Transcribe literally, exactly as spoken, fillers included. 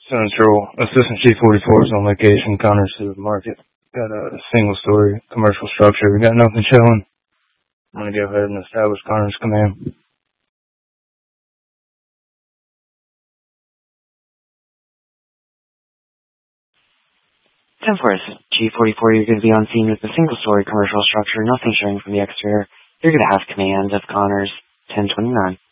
Central Assistant Chief forty-four is on location. Connors Supermarket. Got a single story commercial structure. We got nothing showing. I'm going to go ahead and establish Connors Command. ten four, G forty-four, you're going to be on scene with a single-story commercial structure, nothing showing from the exterior. You're going to have command of Connors ten twenty-nine.